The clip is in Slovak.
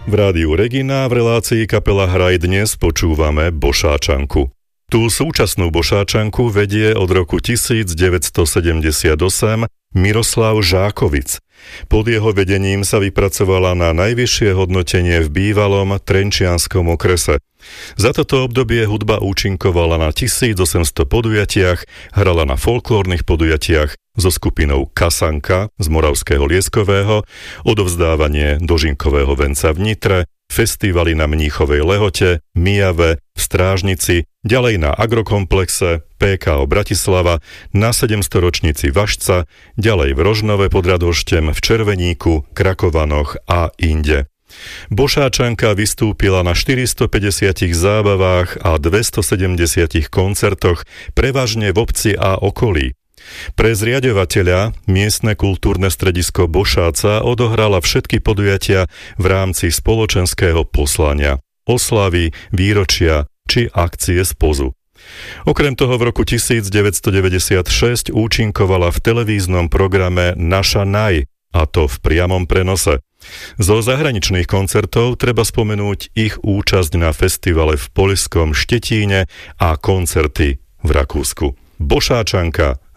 V rádiu Regina v relácii Kapela Hraj dnes počúvame Bošáčanku. Tú súčasnú Bošáčanku vedie od roku 1978 Miroslav Žákovic. Pod jeho vedením sa vypracovala na najvyššie hodnotenie v bývalom Trenčianskom okrese. Za toto obdobie hudba účinkovala na 1800 podujatiach, hrala na folklórnych podujatiach so skupinou Kasanka z Moravského Lieskového, odovzdávanie dožinkového venca v Nitre, festivaly na Mníchovej Lehote, Mijave, v Strážnici, ďalej na Agrokomplexe, PKO Bratislava, na 700 ročnici Vašca, ďalej v Rožnove pod Radhoštem, v Červeníku, Krakovanoch a inde. Bošáčanka vystúpila na 450 zábavách a 270 koncertoch, prevažne v obci a okolí. Pre zriaďovateľa miestne kultúrne stredisko Bošáca odohrala všetky podujatia v rámci spoločenského poslania, oslavy, výročia či akcie spozu. Okrem toho v roku 1996 účinkovala v televíznom programe Naša Naj, a to v priamom prenose. Zo zahraničných koncertov treba spomenúť ich účasť na festivale v poľskom Štetíne a koncerty v Rakúsku. Bošáčanka